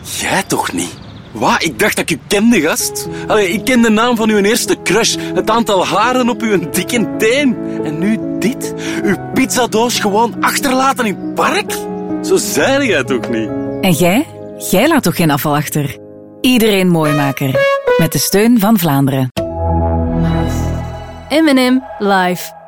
Jij toch niet? Wat? Ik dacht dat ik u kende, gast. Allee, ik ken de naam van uw eerste crush. Het aantal haren op uw dikke teen. En nu dit? Uw pizzadoos gewoon achterlaten in het park? Zo zei jij toch niet? En jij? Jij laat toch geen afval achter? Iedereen Mooimaker. Met de steun van Vlaanderen. M&M Live.